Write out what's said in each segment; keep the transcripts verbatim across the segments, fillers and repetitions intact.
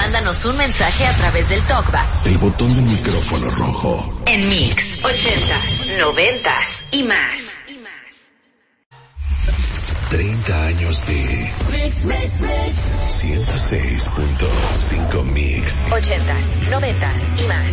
mándanos un mensaje a través del TalkBack. El botón del micrófono rojo. En Mix, ochentas, noventas y más. treinta años de ciento seis punto cinco Mix. ochentas, noventas y más.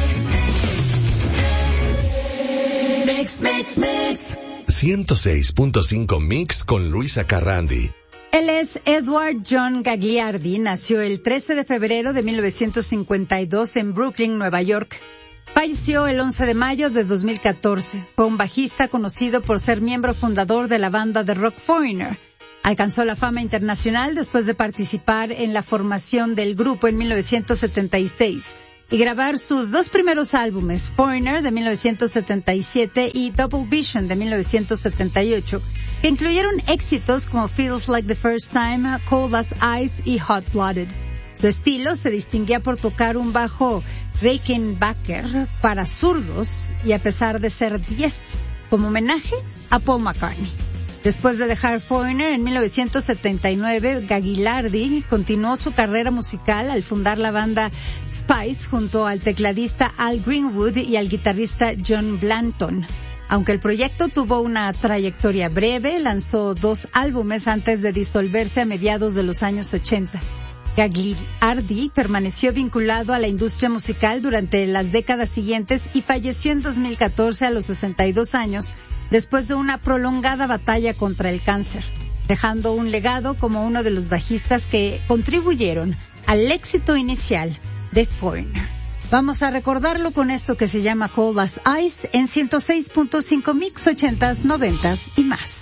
Mix, mix, mix. ciento seis punto cinco Mix con Luisa Carrandi. Él es Edward John Gagliardi, nació el trece de febrero de mil novecientos cincuenta y dos en Brooklyn, Nueva York. Falleció el once de mayo de dos mil catorce. Fue un bajista conocido por ser miembro fundador de la banda de rock Foreigner. Alcanzó la fama internacional después de participar en la formación del grupo en mil novecientos setenta y seis y grabar sus dos primeros álbumes, Foreigner de mil novecientos setenta y siete y Double Vision de mil novecientos setenta y ocho, que incluyeron éxitos como Feels Like the First Time, Cold as Ice y Hot Blooded. Su estilo se distinguía por tocar un bajo Rickenbacker para zurdos y a pesar de ser diestro, como homenaje a Paul McCartney. Después de dejar Foreigner en mil novecientos setenta y nueve, Gagliardi continuó su carrera musical al fundar la banda Spice junto al tecladista Al Greenwood y al guitarrista John Blanton. Aunque el proyecto tuvo una trayectoria breve, lanzó dos álbumes antes de disolverse a mediados de los años ochenta. Gagliardi permaneció vinculado a la industria musical durante las décadas siguientes y falleció en dos mil catorce a los sesenta y dos años, después de una prolongada batalla contra el cáncer, dejando un legado como uno de los bajistas que contribuyeron al éxito inicial de Foreigner. Vamos a recordarlo con esto que se llama Cold as Ice en ciento seis punto cinco Mix, ochentas, noventas y más.